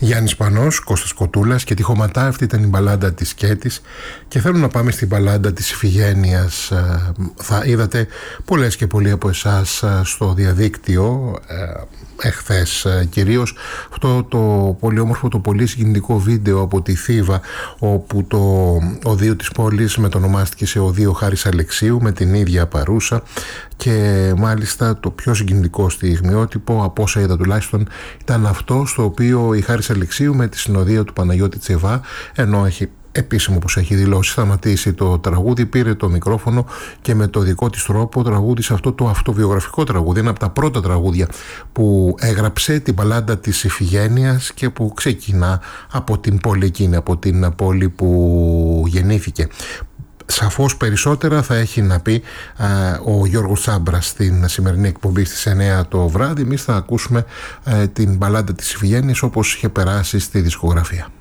Γιάννης Πανός, Κώστας Κοτούλας και τυχοματά αυτή ήταν η μπαλάντα της Κέτης και θέλω να πάμε στην μπαλάντα της Ιφηγένειας. Θα είδατε πολλές και πολλοί από εσάς στο διαδίκτυο εχθές κυρίως αυτό το πολύ όμορφο, το πολύ συγκινητικό βίντεο από τη Θήβα, όπου το οδείο της πόλης μετονομάστηκε σε οδείο Χάρης Αλεξίου με την ίδια παρούσα, και μάλιστα το πιο συγκινητικό στιγμιότυπο, από όσα είδα τουλάχιστον, ήταν αυτό στο οποίο η Χάρης Αλεξίου με τη συνοδεία του Παναγιώτη Τσεβά, ενώ έχει επίσημο, όπως έχει δηλώσει, σταματήσει το τραγούδι, πήρε το μικρόφωνο και με το δικό της τρόπο τραγούδισε αυτό το αυτοβιογραφικό τραγούδι. Είναι από τα πρώτα τραγούδια που έγραψε, την μπαλάντα της Ιφηγένειας, και που ξεκινά από την πόλη εκείνη, από την πόλη που γεννήθηκε. Σαφώς περισσότερα θα έχει να πει ο Γιώργος Τσάμπρας στην σημερινή εκπομπή στις 9 το βράδυ. Εμείς θα ακούσουμε την μπαλάντα της Ιφηγένειας όπως είχε περάσει στη δισκογραφία.